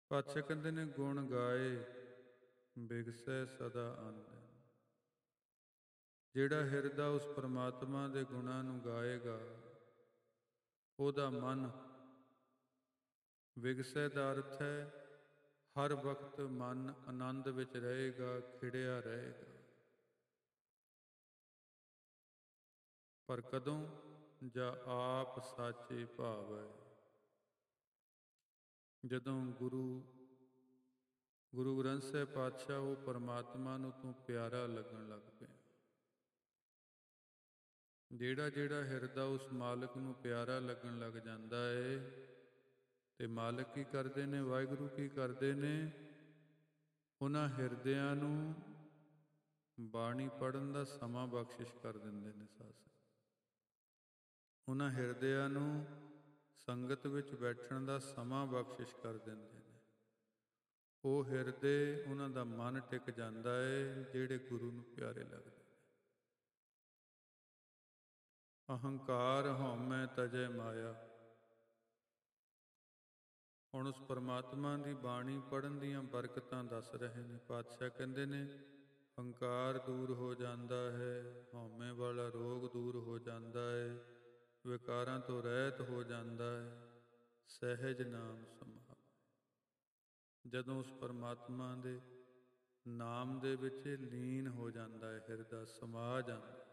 ਪਾਤਸ਼ਾਹ ਕਹਿੰਦੇ ਨੇ ਗੁਣ ਗਾਏ ਬਿਗਸੈ ਸਦਾ ਆਨੰਦ। ਜਿਹੜਾ ਹਿਰਦਾ ਉਸ ਪਰਮਾਤਮਾ ਦੇ ਗੁਣਾਂ ਨੂੰ ਗਾਏਗਾ ਉਹਦਾ ਮਨ ਵਿਗਸੈ ਦਾ ਅਰਥ ਹੈ ਹਰ ਵਕਤ ਮਨ ਆਨੰਦ ਵਿੱਚ ਰਹੇਗਾ, ਖਿੜਿਆ ਰਹੇਗਾ। ਪਰ ਕਦੋਂ? ਜਾਂ ਆਪ ਸਾਚੇ ਭਾਵੈ। ਜਦੋਂ ਗੁਰੂ ਗ੍ਰੰਥ ਸਾਹਿਬ ਪਾਤਸ਼ਾਹ ਉਹ ਪਰਮਾਤਮਾ ਨੂੰ ਤੂੰ ਪਿਆਰਾ ਲੱਗਣ ਲੱਗ ਪਿਆ। ਜਿਹੜਾ ਹਿਰਦਾ ਉਸ ਮਾਲਕ ਨੂੰ ਪਿਆਰਾ ਲੱਗਣ ਲੱਗ ਜਾਂਦਾ ਏ ਤੇ ਮਾਲਕ ਕੀ ਕਰਦੇ ਨੇ, ਵਾਹਿਗੁਰੂ ਕੀ ਕਰਦੇ ਨੇ, ਉਹਨਾਂ ਹਿਰਦਿਆਂ ਨੂੰ ਬਾਣੀ ਪੜ੍ਹਨ ਦਾ ਸਮਾਂ ਬਖਸ਼ਿਸ਼ ਕਰ ਦਿੰਦੇ ਨੇ। ਉਹਨਾਂ ਹਿਰਦਿਆਂ ਨੂੰ ਸੰਗਤ ਵਿੱਚ ਬੈਠਣ ਦਾ ਸਮਾਂ ਬਖਸ਼ਿਸ਼ ਕਰ ਦਿੰਦੇ ਨੇ। ਉਹ ਹਿਰਦੇ, ਉਹਨਾਂ ਦਾ ਮਨ ਟਿਕ ਜਾਂਦਾ ਏ ਜਿਹੜੇ ਗੁਰੂ ਨੂੰ ਪਿਆਰੇ ਲੱਗਦੇ ਨੇ। ਅਹੰਕਾਰ ਹਉਮੈ ਤਜੈ ਮਾਇਆ। ਹੁਣ ਉਸ ਪਰਮਾਤਮਾ ਦੀ ਬਾਣੀ ਪੜ੍ਹਨ ਦੀਆਂ ਬਰਕਤਾਂ ਦੱਸ ਰਹੇ ਨੇ। ਪਾਤਸ਼ਾਹ ਕਹਿੰਦੇ ਨੇ ਹੰਕਾਰ ਦੂਰ ਹੋ ਜਾਂਦਾ ਹੈ, ਹਉਮੈ ਵਾਲਾ ਰੋਗ ਦੂਰ ਹੋ ਜਾਂਦਾ ਹੈ, ਵਿਕਾਰਾਂ ਤੋਂ ਰਹਿਤ ਹੋ ਜਾਂਦਾ ਹੈ, ਸਹਿਜ ਨਾਮ ਸਮਾਵੈ। ਜਦੋਂ ਉਸ ਪਰਮਾਤਮਾ ਦੇ ਨਾਮ ਦੇ ਵਿੱਚ ਲੀਨ ਹੋ ਜਾਂਦਾ ਹੈ, ਹਿਰਦਾ ਸਮਾ ਜਾਂਦਾ,